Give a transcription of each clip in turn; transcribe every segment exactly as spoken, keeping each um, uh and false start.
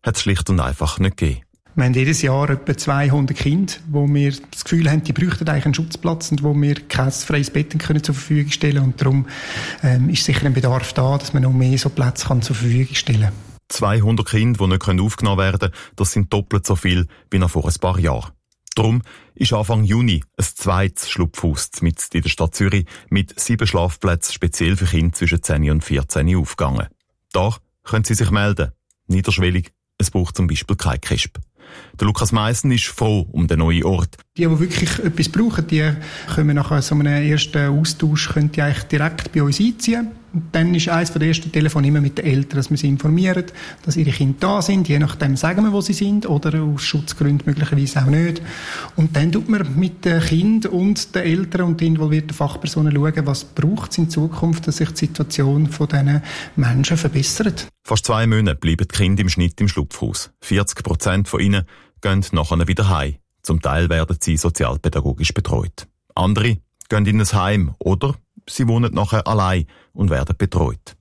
hat es schlicht und einfach nicht gegeben. Wir haben jedes Jahr etwa zweihundert Kinder, wo wir das Gefühl haben, die bräuchten eigentlich einen Schutzplatz und wo wir kein freies Bett können zur Verfügung stellen können. Und darum ähm, ist sicher ein Bedarf da, dass man noch mehr so Plätze kann zur Verfügung stellen kann. zweihundert Kinder, die nicht aufgenommen werden können, das sind doppelt so viel wie noch vor ein paar Jahren. Darum ist Anfang Juni ein zweites Schlupfhaus mitten in der Stadt Zürich mit sieben Schlafplätzen speziell für Kinder zwischen zehn und vierzehn aufgegangen. Da können Sie sich melden. Niederschwellig, es braucht zum Beispiel kein Kisp. Der Lukas Meissen ist froh um den neuen Ort. Die, die wirklich etwas brauchen, die können nach so einem ersten Austausch können die eigentlich direkt bei uns einziehen. Und dann ist eines der ersten Telefone immer mit den Eltern, dass wir sie informieren, dass ihre Kinder da sind. Je nachdem sagen wir, wo sie sind, oder aus Schutzgründen möglicherweise auch nicht. Und dann tut man mit den Kindern und den Eltern und den involvierten Fachpersonen schauen, was braucht es in Zukunft, dass sich die Situation von diesen Menschen verbessert. Fast zwei Monate bleiben die Kinder im Schnitt im Schlupfhaus. vierzig Prozent von ihnen gehen nachher wieder heim. Zum Teil werden sie sozialpädagogisch betreut. Andere gehen in ein Heim oder sie wohnen nachher allein und werden betreut.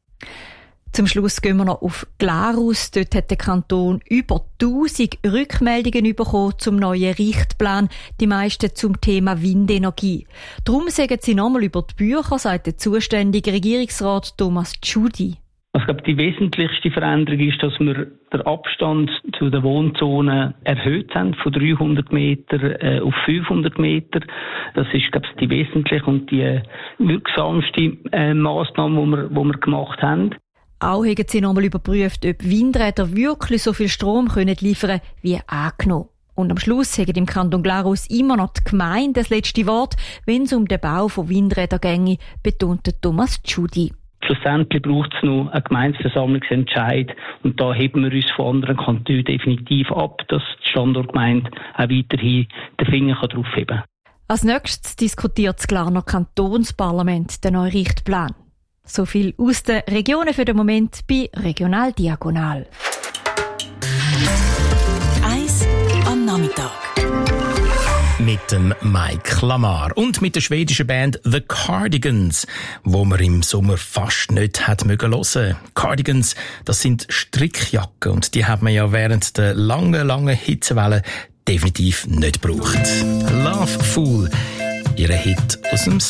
Zum Schluss gehen wir noch auf Glarus. Dort hat der Kanton über tausend Rückmeldungen bekommen zum neuen Richtplan, die meisten zum Thema Windenergie. Darum sagen sie nochmal über die Bücher, sagt der zuständige Regierungsrat Thomas Tschudi. Ich glaube, die wesentlichste Veränderung ist, dass wir den Abstand zu den Wohnzonen erhöht haben, von dreihundert Meter äh, auf fünfhundert Meter. Das ist, glaube ich, die wesentliche und die wirksamste äh, Massnahme, die wir, die wir gemacht haben. Auch haben sie nochmal überprüft, ob Windräder wirklich so viel Strom können liefern wie angenommen. Und am Schluss haben im Kanton Glarus immer noch die Gemeinde das letzte Wort, wenn es um den Bau von Windrädern ginge, betonte Thomas Tschudi. Schlussendlich braucht es noch einen Gemeindeversammlungsentscheid und da heben wir uns von anderen Kantonen definitiv ab, dass die Standortgemeinde auch weiterhin den Finger drauf heben kann. Als nächstes diskutiert das Glarner Kantonsparlament den neuen Richtplan. So viel aus den Regionen für den Moment bei Regional Diagonal. Eins am Nachmittag. Mit dem Mike Lamar und mit der schwedischen Band The Cardigans, wo man im Sommer fast nicht hat mögen hören. Cardigans, das sind Strickjacken und die hat man ja während der langen, langen Hitzewelle definitiv nicht gebraucht. Love Fool, ihr Hit aus dem